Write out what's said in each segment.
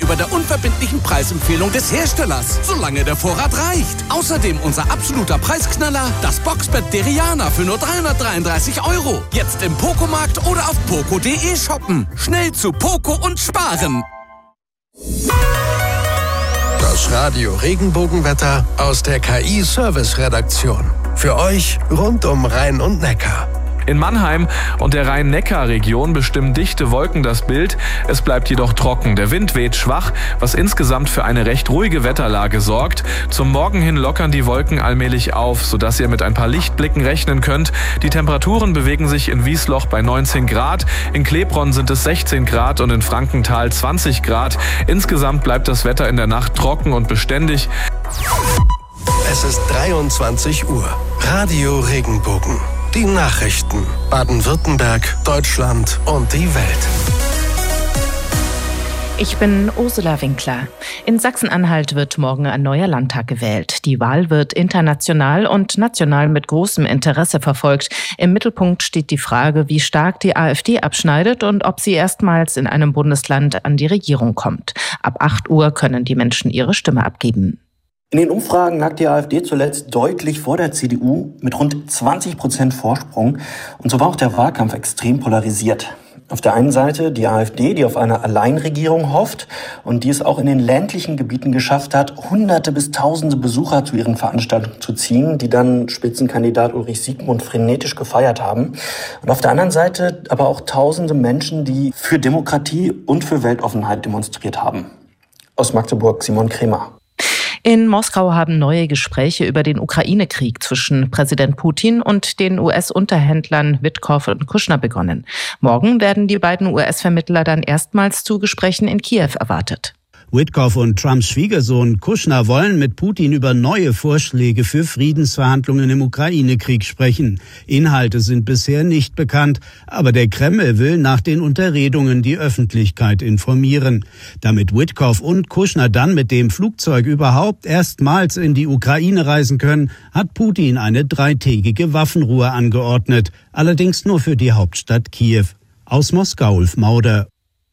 gegenüber der unverbindlichen Preisempfehlung des Herstellers, solange der Vorrat reicht. Außerdem unser absoluter Preisknaller, das Boxbett Deriana für nur 333 €. Jetzt im Pocomarkt oder auf poco.de shoppen. Schnell zu Poco und sparen. Das Radio Regenbogenwetter aus der KI-Service-Redaktion. Für euch rund um Rhein und Neckar. In Mannheim und der Rhein-Neckar-Region bestimmen dichte Wolken das Bild. Es bleibt jedoch trocken. Der Wind weht schwach, was insgesamt für eine recht ruhige Wetterlage sorgt. Zum Morgen hin lockern die Wolken allmählich auf, sodass ihr mit ein paar Lichtblicken rechnen könnt. Die Temperaturen bewegen sich in Wiesloch bei 19 Grad, in Klebronn sind es 16 Grad und in Frankenthal 20 Grad. Insgesamt bleibt das Wetter in der Nacht trocken und beständig. Es ist 23 Uhr. Radio Regenbogen. Die Nachrichten. Baden-Württemberg, Deutschland und die Welt. Ich bin Ursula Winkler. In Sachsen-Anhalt wird morgen ein neuer Landtag gewählt. Die Wahl wird international und national mit großem Interesse verfolgt. Im Mittelpunkt steht die Frage, wie stark die AfD abschneidet und ob sie erstmals in einem Bundesland an die Regierung kommt. Ab 8 Uhr können die Menschen ihre Stimme abgeben. In den Umfragen lag die AfD zuletzt deutlich vor der CDU mit rund 20% Vorsprung. Und so war auch der Wahlkampf extrem polarisiert. Auf der einen Seite die AfD, die auf eine Alleinregierung hofft und die es auch in den ländlichen Gebieten geschafft hat, Hunderte bis Tausende Besucher zu ihren Veranstaltungen zu ziehen, die dann Spitzenkandidat Ulrich Siegmund frenetisch gefeiert haben. Und auf der anderen Seite aber auch Tausende Menschen, die für Demokratie und für Weltoffenheit demonstriert haben. Aus Magdeburg Simon Kremer. In Moskau haben neue Gespräche über den Ukraine-Krieg zwischen Präsident Putin und den US-Unterhändlern Witkow und Kushner begonnen. Morgen werden die beiden US-Vermittler dann erstmals zu Gesprächen in Kiew erwartet. Witkow und Trumps Schwiegersohn Kushner wollen mit Putin über neue Vorschläge für Friedensverhandlungen im Ukraine-Krieg sprechen. Inhalte sind bisher nicht bekannt, aber der Kreml will nach den Unterredungen die Öffentlichkeit informieren. Damit Witkow und Kushner dann mit dem Flugzeug überhaupt erstmals in die Ukraine reisen können, hat Putin eine 3-tägige Waffenruhe angeordnet, allerdings nur für die Hauptstadt Kiew. Aus Moskau, Ulf Mauder.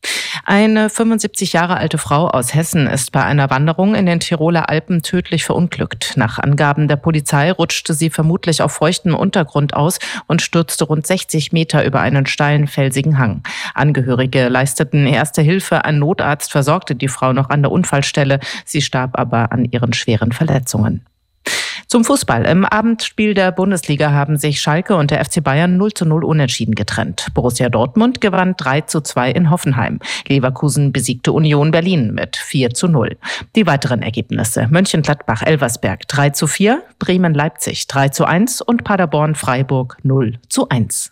Eine 75 Jahre alte Frau aus Hessen ist bei einer Wanderung in den Tiroler Alpen tödlich verunglückt. Nach Angaben der Polizei rutschte sie vermutlich auf feuchtem Untergrund aus und stürzte rund 60 Meter über einen steilen, felsigen Hang. Angehörige leisteten erste Hilfe. Ein Notarzt versorgte die Frau noch an der Unfallstelle. Sie starb aber an ihren schweren Verletzungen. Zum Fußball. Im Abendspiel der Bundesliga haben sich Schalke und der FC Bayern 0:0 unentschieden getrennt. Borussia Dortmund gewann 3:2 in Hoffenheim. Leverkusen besiegte Union Berlin mit 4:0. Die weiteren Ergebnisse: Mönchengladbach-Elversberg 3:4, Bremen-Leipzig 3:1 und Paderborn-Freiburg 0:1.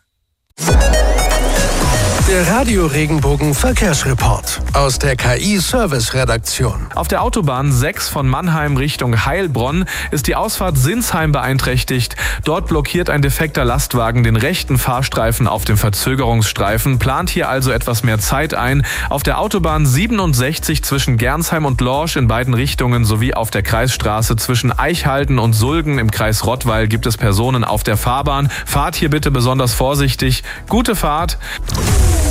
Der Radio Regenbogen Verkehrsreport aus der KI-Service-Redaktion. Auf der Autobahn 6 von Mannheim Richtung Heilbronn ist die Ausfahrt Sinsheim beeinträchtigt. Dort blockiert ein defekter Lastwagen den rechten Fahrstreifen auf dem Verzögerungsstreifen, plant hier also etwas mehr Zeit ein. Auf der Autobahn 67 zwischen Gernsheim und Lorsch in beiden Richtungen sowie auf der Kreisstraße zwischen Eichhalden und Sulgen im Kreis Rottweil gibt es Personen auf der Fahrbahn. Fahrt hier bitte besonders vorsichtig. Gute Fahrt!